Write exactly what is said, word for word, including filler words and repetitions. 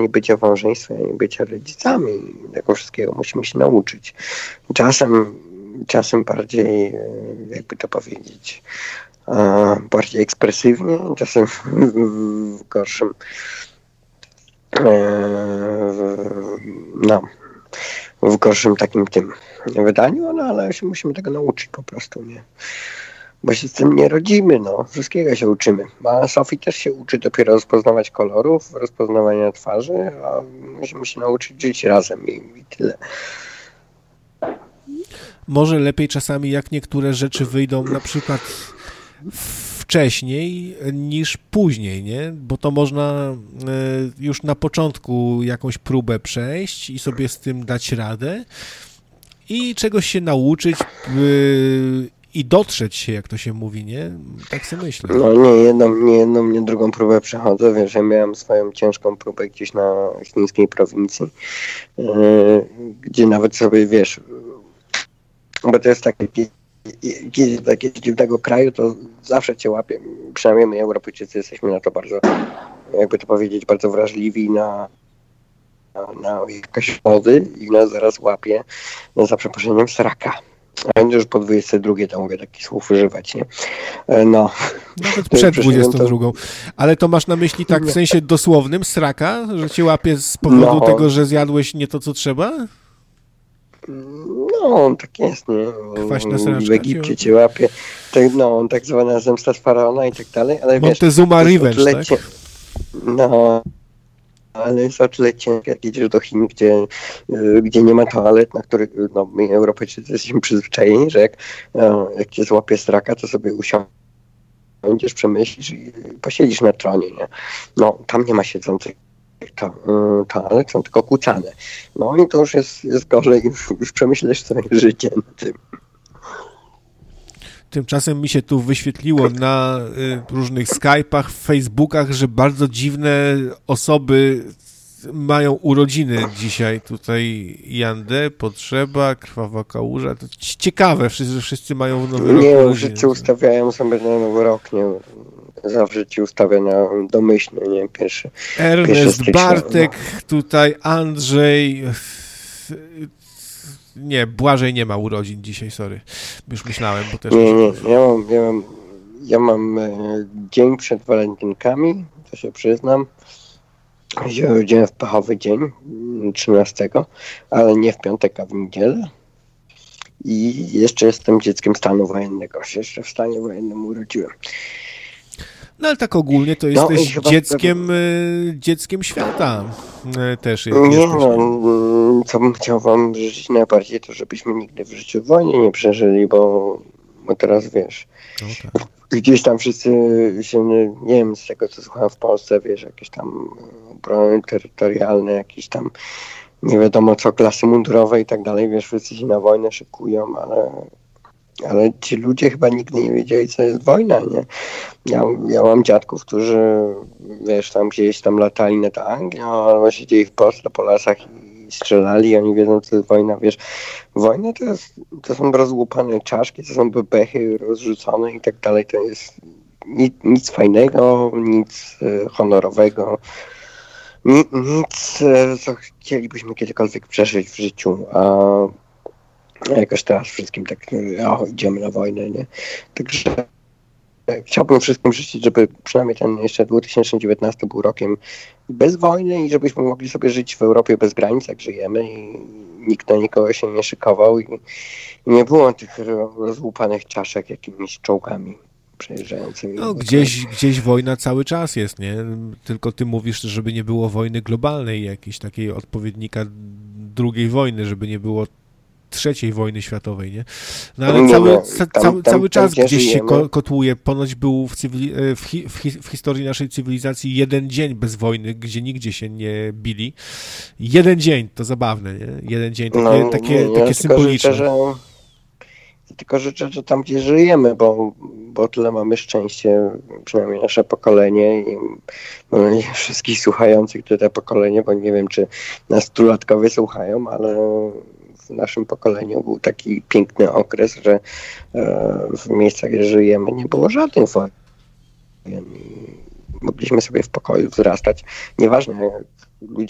ani bycia w małżeństwie, ani bycia rodzicami. Tego wszystkiego musimy się nauczyć. Czasem, czasem bardziej, jakby to powiedzieć, bardziej ekspresywnie, czasem w gorszym no, w gorszym takim tym wydaniu, no ale się musimy tego nauczyć po prostu, nie? Bo się z tym nie rodzimy, no. Wszystkiego się uczymy. A Sofii też się uczy dopiero rozpoznawać kolorów, rozpoznawania twarzy, a musimy się nauczyć żyć razem i, i tyle. Może lepiej czasami, jak niektóre rzeczy wyjdą na przykład wcześniej niż później, nie? Bo to można już na początku jakąś próbę przejść i sobie z tym dać radę i czegoś się nauczyć i dotrzeć się, jak to się mówi, nie? Tak sobie myślę. No nie jedną, nie jedną, nie drugą próbę przechodzę. Wiesz, ja miałem swoją ciężką próbę gdzieś na chińskiej prowincji, yy, gdzie nawet sobie, wiesz, bo to jest takie, kiedy do jakiegoś dziwnego kraju, to zawsze cię łapie. Przynajmniej my, Europejczycy, jesteśmy na to bardzo, jakby to powiedzieć, bardzo wrażliwi na, na, na jakość wody i nas zaraz łapie, no, za przeproszeniem, sraka. A już po dwudziestej drugiej to mogę takich słów używać, nie? No. Nawet przed dwudziestą drugą. Ale to masz na myśli tak w sensie dosłownym, sraka, że cię łapie z powodu no. tego, że zjadłeś nie to, co trzeba? No, tak jest, nie? Kwaśna sraczka. W Egipcie cię łapie, tak, no, tak zwana zemsta z faraona i tak dalej, ale wiesz... Montezuma Revenge, tak? Cie... No, ale jest o tyle ciężkie, jak jedziesz do Chin, gdzie, gdzie nie ma toalet, na których, no, my Europejczycy jesteśmy przyzwyczajeni, że jak, jak cię złapie straka, to sobie usiądziesz, przemyślisz i posiedzisz na tronie, nie? No, tam nie ma siedzących to, toalet, są tylko kucane. No i to już jest, jest gorzej, już, już przemyślisz swoje życie na tym. Tymczasem mi się tu wyświetliło na y, różnych Skype'ach, Facebookach, że bardzo dziwne osoby mają urodziny dzisiaj. Tutaj Jandę, Potrzeba, Krwawa Kałuża. To ciekawe, wszyscy, wszyscy mają w nowy rok nie, urodziny. Wszyscy ustawiają sobie na nowy rok, nie. Zawsze ci ustawia na domyślnie, nie? Pierwszy, Ernest, stycznia, Bartek, no. Tutaj Andrzej... Nie, Błażej nie ma urodzin dzisiaj, sorry. Już myślałem, bo też... Nie, nie, ja mam, ja mam, ja mam e, dzień przed walentynkami, to się przyznam. Ja się urodziłem w pechowy dzień, trzynastego, ale nie w piątek, a w niedzielę. I jeszcze jestem dzieckiem stanu wojennego, się jeszcze w stanie wojennym urodziłem. No ale tak ogólnie to No, jesteś dzieckiem, y, dzieckiem świata y, też. Jest, nie jesteś, no, co bym chciał wam życzyć najbardziej, to żebyśmy nigdy w życiu wojny nie przeżyli, bo, bo teraz wiesz, no tak. Gdzieś tam wszyscy się, nie wiem, z tego co słuchałem w Polsce, wiesz, jakieś tam obrony terytorialne, jakieś tam nie wiadomo co, klasy mundurowe i tak dalej, wiesz, wszyscy się na wojnę szykują, ale... Ale ci ludzie chyba nigdy nie wiedzieli, co jest wojna, nie? Ja, ja mam dziadków, którzy, wiesz, tam gdzieś tam latali na tank, albo siedzieli w Polsce po lasach i strzelali i oni wiedzą, co jest wojna, wiesz. Wojna to, jest, to są rozłupane czaszki, to są bebechy rozrzucone i tak dalej, to jest nic, nic fajnego, nic e, honorowego, nic, nic e, co chcielibyśmy kiedykolwiek przeżyć w życiu, a jakoś teraz wszystkim tak, o, idziemy na wojnę, nie? Także chciałbym wszystkim życzyć, żeby przynajmniej ten jeszcze dwa tysiące dziewiętnasty był rokiem bez wojny i żebyśmy mogli sobie żyć w Europie bez granic, jak żyjemy i nikt na nikogo się nie szykował i, i nie było tych rozłupanych czaszek jakimiś czołgami przejeżdżającymi. No gdzieś, gdzieś wojna cały czas jest, nie? Tylko ty mówisz, żeby nie było wojny globalnej, jakiejś takiej odpowiednika drugiej wojny, żeby nie było trzeciej wojny światowej, nie? No ale cały, nie, tam, cały, tam, cały czas tam, gdzieś żyjemy. się kotłuje. Ponoć był w, cywili- w, hi- w, hi- w historii naszej cywilizacji jeden dzień bez wojny, gdzie nigdzie się nie bili. Jeden dzień, to zabawne, nie? Jeden dzień, takie, no, takie, nie, takie ja symboliczne. Tylko życzę, że, tylko życzę, że tam gdzie żyjemy, bo, bo tyle mamy szczęście, przynajmniej nasze pokolenie i mam nadzieję wszystkich słuchających tutaj pokolenie, bo nie wiem, czy nastolatkowie słuchają, ale w naszym pokoleniu był taki piękny okres, że e, w miejscach, gdzie żyjemy, nie było żadnych wojen. Mogliśmy sobie w pokoju wzrastać. Nieważne, ludzie